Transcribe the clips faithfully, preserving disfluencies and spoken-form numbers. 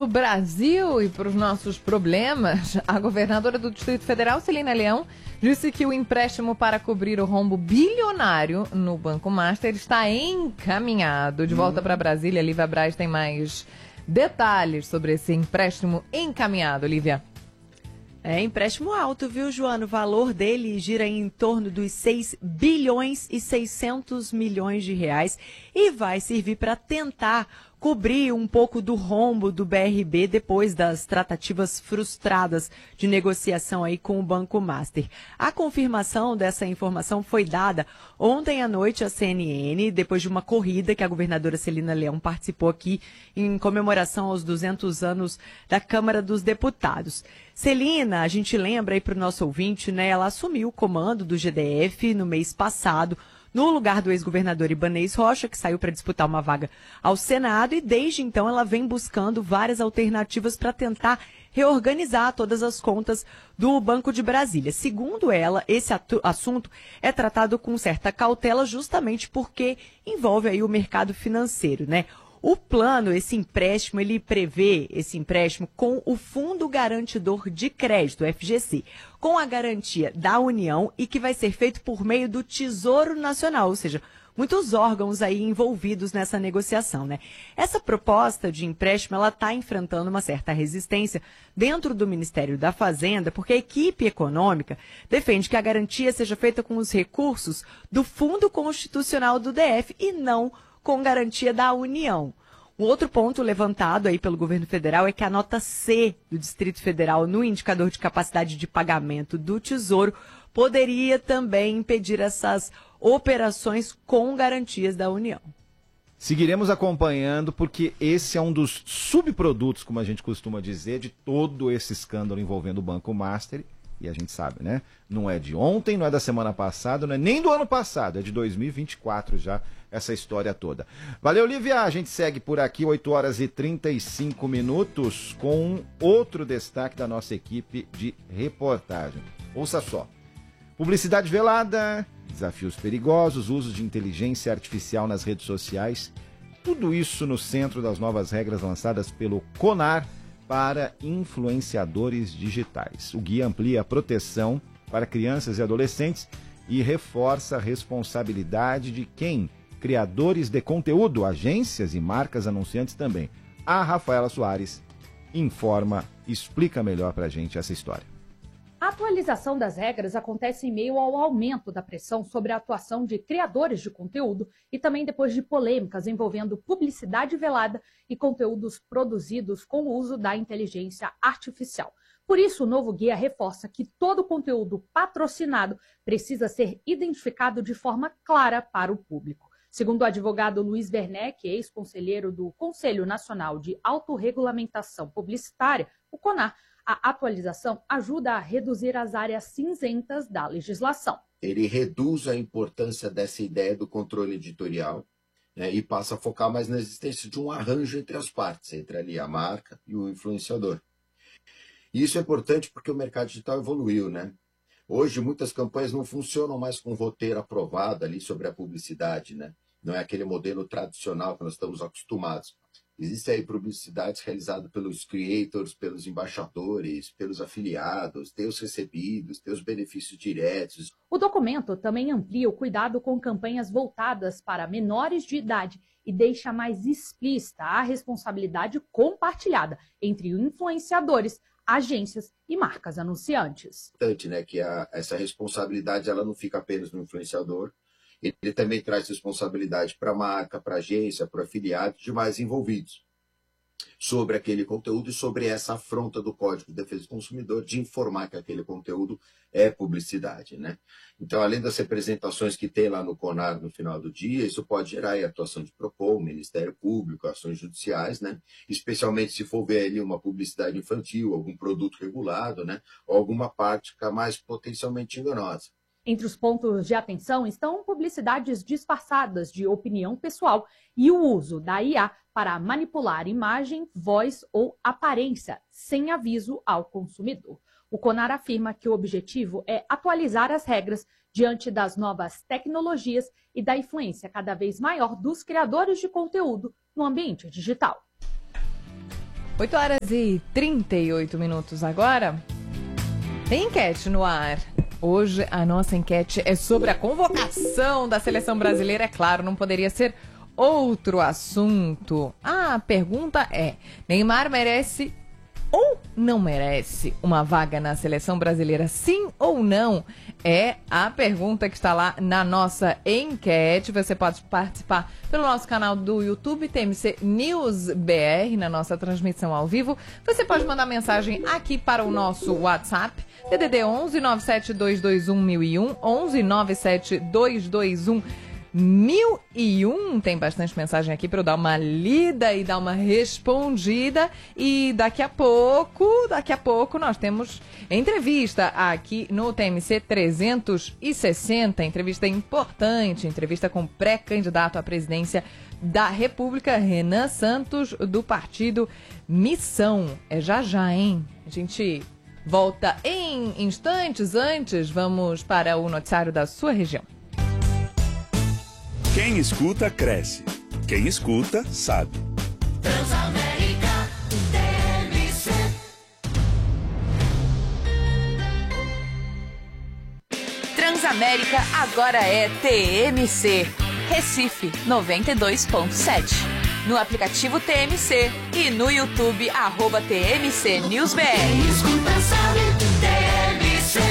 Brasil e para os nossos problemas, a governadora do Distrito Federal, Celina Leão, disse que o empréstimo para cobrir o rombo bilionário no Banco Master está encaminhado. De volta hum. para Brasília, Lívia Braz tem mais detalhes sobre esse empréstimo encaminhado, Lívia. É empréstimo alto, viu, Joana? O valor dele gira em torno dos seis bilhões e seiscentos milhões de reais e vai servir para tentar cobrir um pouco do rombo do B R B depois das tratativas frustradas de negociação aí com o Banco Master. A confirmação dessa informação foi dada ontem à noite à C N N, depois de uma corrida que a governadora Celina Leão participou aqui em comemoração aos duzentos anos da Câmara dos Deputados. Celina, a gente lembra aí para o nosso ouvinte, né? Ela assumiu o comando do G D F no mês passado, no lugar do ex-governador Ibanez Rocha, que saiu para disputar uma vaga ao Senado, e desde então ela vem buscando várias alternativas para tentar reorganizar todas as contas do Banco de Brasília. Segundo ela, esse assunto é tratado com certa cautela justamente porque envolve aí o mercado financeiro, né? O plano, esse empréstimo, ele prevê esse empréstimo com o Fundo Garantidor de Crédito, F G C, com a garantia da União e que vai ser feito por meio do Tesouro Nacional, ou seja, muitos órgãos aí envolvidos nessa negociação, né? Essa proposta de empréstimo, ela está enfrentando uma certa resistência dentro do Ministério da Fazenda, porque a equipe econômica defende que a garantia seja feita com os recursos do Fundo Constitucional do D F e não com garantia da União. Um outro ponto levantado aí pelo governo federal é que a nota C do Distrito Federal no indicador de capacidade de pagamento do Tesouro poderia também impedir essas operações com garantias da União. Seguiremos acompanhando porque esse é um dos subprodutos, como a gente costuma dizer, de todo esse escândalo envolvendo o Banco Master. E a gente sabe, né? Não é de ontem, não é da semana passada, não é nem do ano passado, é de dois mil e vinte e quatro já, essa história toda. Valeu, Lívia. A gente segue por aqui, oito horas e trinta e cinco minutos, com outro destaque da nossa equipe de reportagem. Ouça só. Publicidade velada, desafios perigosos, uso de inteligência artificial nas redes sociais. Tudo isso no centro das novas regras lançadas pelo CONAR, para influenciadores digitais. O guia amplia a proteção para crianças e adolescentes e reforça a responsabilidade de quem? Criadores de conteúdo, agências e marcas anunciantes também. A Rafaela Soares informa, explica melhor para a gente essa história. A atualização das regras acontece em meio ao aumento da pressão sobre a atuação de criadores de conteúdo e também depois de polêmicas envolvendo publicidade velada e conteúdos produzidos com o uso da inteligência artificial. Por isso, o novo guia reforça que todo conteúdo patrocinado precisa ser identificado de forma clara para o público. Segundo o advogado Luiz Werneck, ex-conselheiro do Conselho Nacional de Autorregulamentação Publicitária, o CONAR, a atualização ajuda a reduzir as áreas cinzentas da legislação. Ele reduz a importância dessa ideia do controle editorial, né, e passa a focar mais na existência de um arranjo entre as partes, entre ali a marca e o influenciador. E isso é importante porque o mercado digital evoluiu, né? Hoje muitas campanhas não funcionam mais com roteiro aprovado ali sobre a publicidade, né? Não é aquele modelo tradicional que nós estamos acostumados. Existem aí publicidades realizadas pelos creators, pelos embaixadores, pelos afiliados, tem os recebidos, tem os benefícios diretos. O documento também amplia o cuidado com campanhas voltadas para menores de idade e deixa mais explícita a responsabilidade compartilhada entre influenciadores, agências e marcas anunciantes. Importante, né, que a, essa responsabilidade ela não fica apenas no influenciador. Ele também traz responsabilidade para a marca, para a agência, para o afiliado e demais envolvidos sobre aquele conteúdo e sobre essa afronta do Código de Defesa do Consumidor de informar que aquele conteúdo é publicidade, né? Então, além das representações que tem lá no CONAR no final do dia, isso pode gerar aí atuação de PROCON, Ministério Público, ações judiciais, né? Especialmente se for ver ali uma publicidade infantil, algum produto regulado, né? Ou alguma prática mais potencialmente enganosa. Entre os pontos de atenção estão publicidades disfarçadas de opinião pessoal e o uso da I A para manipular imagem, voz ou aparência, sem aviso ao consumidor. O CONAR afirma que o objetivo é atualizar as regras diante das novas tecnologias e da influência cada vez maior dos criadores de conteúdo no ambiente digital. oito horas e trinta e oito minutos agora. Tem enquete no ar. Hoje a nossa enquete é sobre a convocação da seleção brasileira. É claro, não poderia ser outro assunto. A pergunta é: Neymar merece ou não merece uma vaga na seleção brasileira? Sim ou não? É a pergunta que está lá na nossa enquete. Você pode participar pelo nosso canal do YouTube, T M C News B R, na nossa transmissão ao vivo. Você pode mandar mensagem aqui para o nosso WhatsApp, D D D onze nove sete dois dois um mil e um, onze nove sete dois dois um mil e um. Tem bastante mensagem aqui para eu dar uma lida e dar uma respondida. E daqui a pouco, daqui a pouco nós temos entrevista aqui no T M C trezentos e sessenta. Entrevista importante, entrevista com o pré-candidato à presidência da República, Renan Santos, do partido Missão. É já já, hein? A gente volta em instantes. Antes, vamos para o noticiário da sua região. Quem escuta, cresce. Quem escuta, sabe. Transamérica T M C. Transamérica agora é T M C. Recife noventa e dois ponto sete. No aplicativo T M C e no YouTube, arroba T M C News B R. Quem escuta sabe, T M C.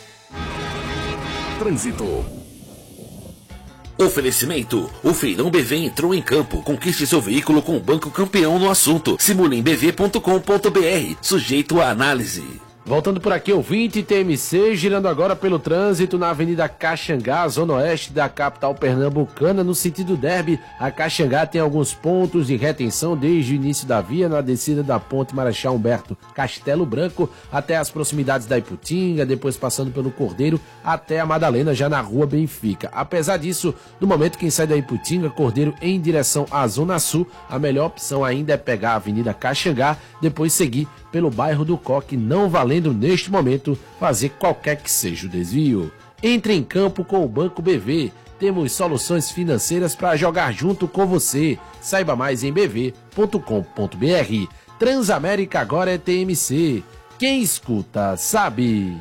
Trânsito. Oferecimento: o Feirão B V entrou em campo. Conquiste seu veículo com o Banco Campeão no assunto. Simule em b v ponto com ponto b r. Sujeito à análise. Voltando por aqui, ouvinte T M C, girando agora pelo trânsito na Avenida Caxangá, zona oeste da capital pernambucana, no sentido Derby. A Caxangá tem alguns pontos de retenção desde o início da via, na descida da ponte Marechal Humberto Castelo Branco, até as proximidades da Iputinga, depois passando pelo Cordeiro, até a Madalena, já na rua Benfica. Apesar disso, no momento quem sai da Iputinga, Cordeiro em direção à Zona Sul, a melhor opção ainda é pegar a Avenida Caxangá, depois seguir pelo bairro do Coque, não valendo neste momento fazer qualquer que seja o desvio. Entre em campo com o Banco B V. Temos soluções financeiras para jogar junto com você. Saiba mais em b v ponto com ponto b r. Transamérica agora é T M C. Quem escuta, sabe.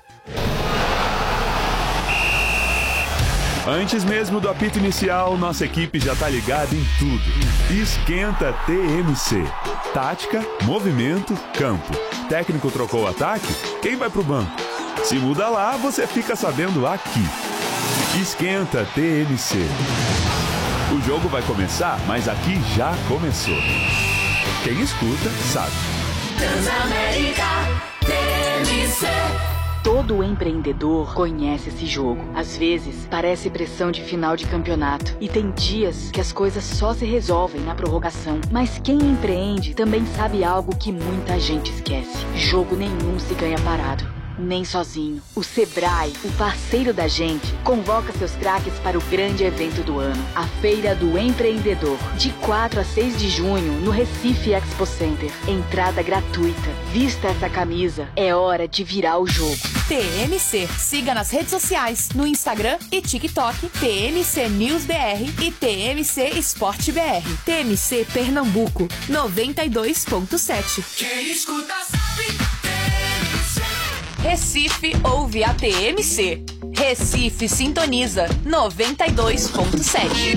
Antes mesmo do apito inicial, nossa equipe já tá ligada em tudo. Esquenta T M C. Tática, movimento, campo. Técnico trocou o ataque? Quem vai pro banco? Se muda lá, você fica sabendo aqui. Esquenta T M C. O jogo vai começar, mas aqui já começou. Quem escuta, sabe. Transamérica T M C. Todo empreendedor conhece esse jogo. Às vezes, parece pressão de final de campeonato. E tem dias que as coisas só se resolvem na prorrogação. Mas quem empreende também sabe algo que muita gente esquece. Jogo nenhum se ganha parado. Nem sozinho. O Sebrae, o parceiro da gente, convoca seus craques para o grande evento do ano, a Feira do Empreendedor, de quatro a seis de junho, no Recife Expo Center. Entrada gratuita. Vista essa camisa, é hora de virar o jogo. T M C. Siga nas redes sociais, no Instagram e TikTok, T M C News B R e T M C Esporte B R. T M C Pernambuco, noventa e dois ponto sete. Quem escuta sabe. Recife ouve a T M C. Recife sintoniza noventa e dois ponto sete.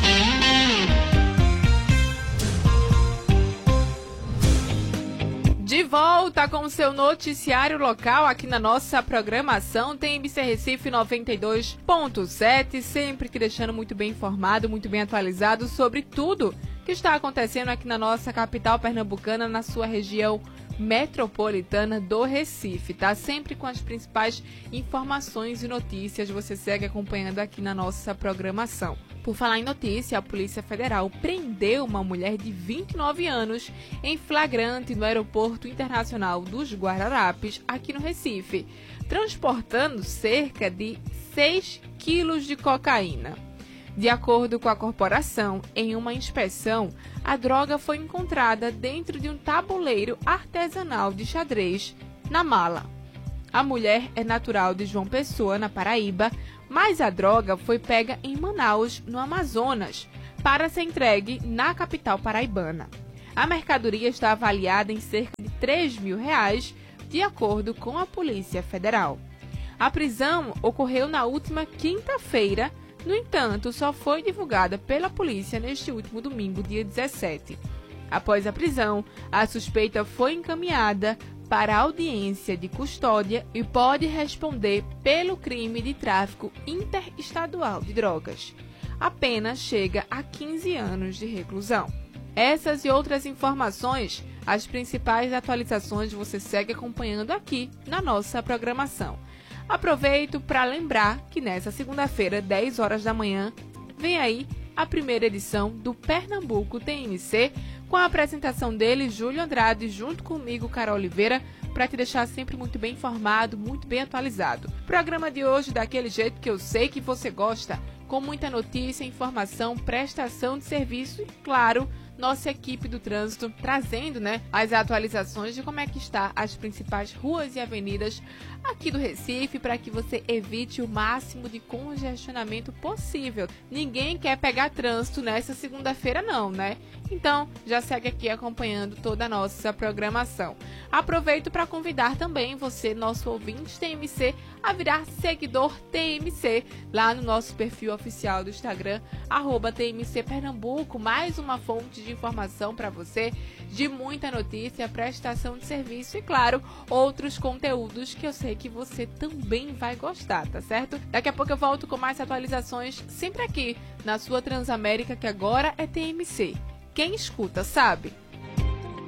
De volta com o seu noticiário local aqui na nossa programação T M C Recife noventa e dois ponto sete, sempre que deixando muito bem informado, muito bem atualizado sobre tudo que está acontecendo aqui na nossa capital pernambucana, na sua região metropolitana do Recife, tá? Sempre com as principais informações e notícias, você segue acompanhando aqui na nossa programação. Por falar em notícia, a Polícia Federal prendeu uma mulher de vinte e nove anos em flagrante no Aeroporto Internacional dos Guararapes, aqui no Recife, transportando cerca de seis quilos de cocaína. De acordo com a corporação, em uma inspeção, a droga foi encontrada dentro de um tabuleiro artesanal de xadrez na mala. A mulher é natural de João Pessoa, na Paraíba, mas a droga foi pega em Manaus, no Amazonas, para ser entregue na capital paraibana. A mercadoria está avaliada em cerca de três mil reais, de acordo com a Polícia Federal. A prisão ocorreu na última quinta-feira, no entanto, só foi divulgada pela polícia neste último domingo, dia dezessete. Após a prisão, a suspeita foi encaminhada para a audiência de custódia e pode responder pelo crime de tráfico interestadual de drogas. A pena chega a quinze anos de reclusão. Essas e outras informações, as principais atualizações você segue acompanhando aqui na nossa programação. Aproveito para lembrar que nessa segunda-feira, dez horas da manhã, vem aí a primeira edição do Pernambuco T M C, com a apresentação dele, Júlio Andrade, junto comigo, Carol Oliveira, para te deixar sempre muito bem informado, muito bem atualizado. Programa de hoje daquele jeito que eu sei que você gosta, com muita notícia, informação, prestação de serviço e, claro, nossa equipe do trânsito trazendo, né, as atualizações de como é que está as principais ruas e avenidas aqui do Recife, para que você evite o máximo de congestionamento possível. Ninguém quer pegar trânsito nessa segunda-feira não, né? Então, já segue aqui acompanhando toda a nossa programação. Aproveito para convidar também você, nosso ouvinte T M C, a virar seguidor T M C lá no nosso perfil oficial do Instagram, arroba T M C Pernambuco, mais uma fonte de informação para você, de muita notícia, prestação de serviço e, claro, outros conteúdos que eu sei que você também vai gostar, tá certo? Daqui a pouco eu volto com mais atualizações, sempre aqui na sua Transamérica, que agora é T M C. Quem escuta sabe.